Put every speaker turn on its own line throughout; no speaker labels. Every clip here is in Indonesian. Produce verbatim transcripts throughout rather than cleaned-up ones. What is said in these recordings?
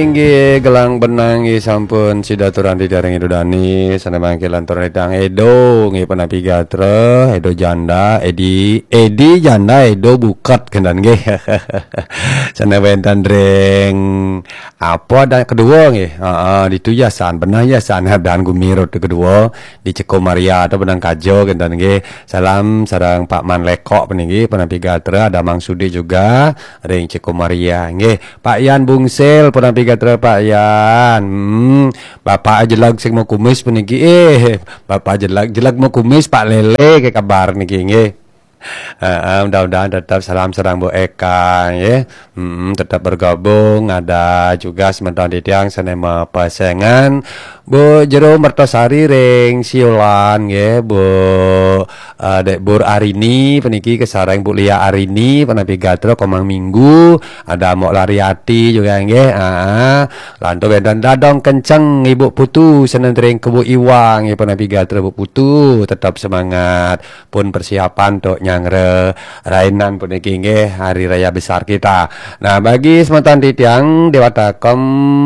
nggih gelang benang nggih sampun sidaturan di daring Edo Dani sana mangkilan turun ditang Edo nggih penapi gatre Edo janda Edi Edi janda Edo bukat kendan nggih sana bentan dreng apa dan kedua nggih heeh ditu yasan benah yasan dan gumirut kedua di Ceko Maria atau benang kajo kendan nggih salam sareng Pak Man Lekok peninggi penapi gatre ada Mang Sudi juga ring Ceko Maria nggih Pak Yan Bungsel penapi gatre Pak Yan hmm, Bapak jelag sing mau kumis peniki eh Bapak jelag jelag mau kumis Pak Lele ke kabar niki nggih. Uh, mudah-mudahan tetap salam serang Bu Eka ya. Hmm, tetap bergabung. Ada juga sementara di tiang senema pasangan Bu Jero Mertosari ring Siolan ya Bu uh, Dek Bur Arini peniki kesareng Bu Lia Arini penapi gatro komang minggu ada Mok Lariati juga nggih. Heeh. Lanto bedan dadong kenceng Ibu Putu senentring ke Bu Iwang ya penapi gatro Bu Putu tetap semangat pun persiapan tok nyangre rainan puniki nggih hari raya besar kita. Nah, bagi semeton titiang Dewatakom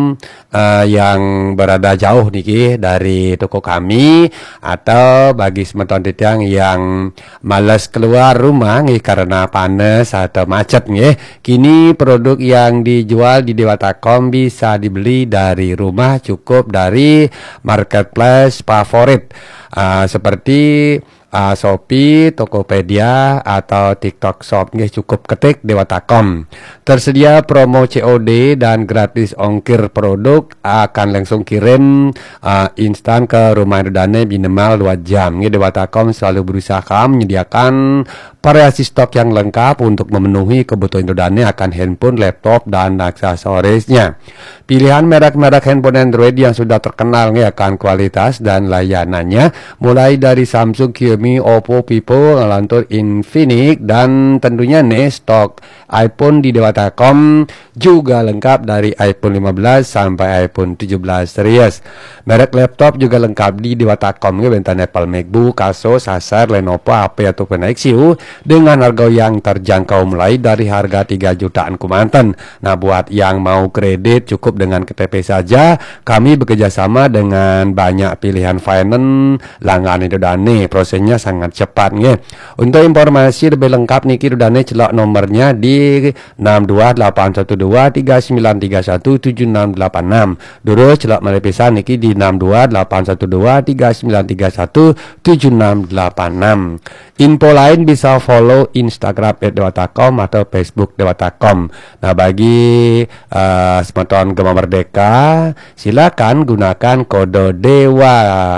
uh, yang berada jauh niki dari toko kami atau bagi semeton titiang yang malas keluar rumah nggih karena panas atau macet nggih, kini produk yang dijual di Dewatakom bisa dibeli dari rumah cukup dari marketplace favorit uh, seperti Uh, Shopee, Tokopedia atau TikTok Shop nggih cukup ketik Dewatakom. Tersedia promo C O D dan gratis ongkir produk akan langsung kirim uh, instan ke rumah Dane minimal dua jam. Nggih Dewatakom selalu berusaha menyediakan variasi stok yang lengkap untuk memenuhi kebutuhan Dane akan handphone, laptop dan aksesorisnya. Pilihan merek-merek handphone Android yang sudah terkenal nggih akan kualitas dan layanannya mulai dari Samsung, Xiaomi, Oppo, Vivo, lantur Infinix dan tentunya nih stok iPhone di Dewatakom juga lengkap dari iPhone lima belas sampai iPhone tujuh belas series. Merek laptop juga lengkap di Dewatakom nggih bentan Apple, MacBook, Asus, Acer, Lenovo, H P ataupun Axiu dengan harga yang terjangkau mulai dari harga tiga jutaan kumanten. Nah, buat yang mau kredit cukup dengan K T P saja. Kami bekerja sama dengan banyak pilihan finance langganan itu Dane. Prosesnya sangat cepat nggih. Untuk informasi lebih lengkap niki Dane celok nomornya di enam dua delapan satu dua tiga sembilan tiga satu tujuh enam delapan enam. Dulu celok melepisan niki di enam dua delapan satu dua tiga sembilan tiga satu tujuh enam delapan enam. Info lain bisa follow Instagram at Dewatakom atau Facebook Dewatakom. Nah, bagi uh, semeton Gema Merdeka, silakan gunakan kode Dewa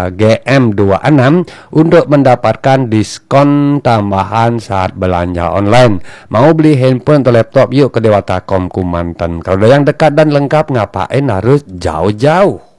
G M dua enam untuk mendapatkan diskon tambahan saat belanja online. Mau beli handphone atau laptop, yuk ke Dewatakom Kumanten. Kalau yang dekat dan lengkap, ngapain harus jauh-jauh?